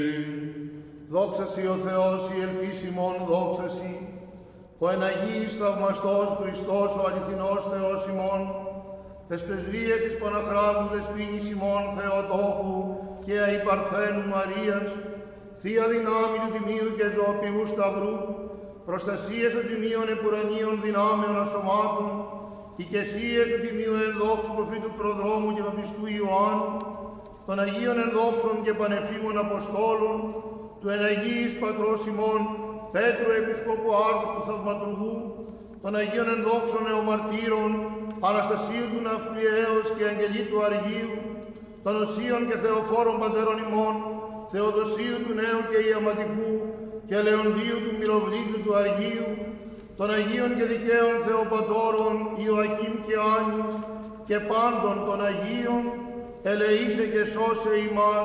Δόξα Σοι ο Θεός, η ελπίς ημών, δόξα Σοι, ο εν Αγίης θαυμαστός Χριστός, ο αληθινός Θεός ημών, τες πρεσβείες της Παναχράντου Δεσποίνης ημών Θεοτόκου και αϊπαρθένου Μαρίας, Θεία δυνάμει του Τιμίου και ζωοποιού Σταυρού, προστασίες των Τιμίων επουρανίων δυνάμεων ασωμάτων, οικεσίες του Τιμίου ενδόξου προφήτου προδρόμου και παπιστού Ιωάννου, των Αγίων ενδόξων και πανεφήμων Αποστόλων, του εν Αγίης Πατρός ημών Πέτρου Επισκόπου Άργους του Θαυματουργού, των Αγίων ενδόξων νεομαρτύρων Αναστασίου του Ναυπλιέως και Αγγελίου του Αργίου, των Οσίων και Θεοφόρων Πατέρων ημών, Θεοδοσίου του Νέου και Ιαματικού και Λεοντίου του Μυροβλήτου του Αργίου, των Αγίων και Δικαίων Θεοπατώρων Ιωακήμ και Άννης και πάντων των Αγίων, ελεήσε και σώσε ημάς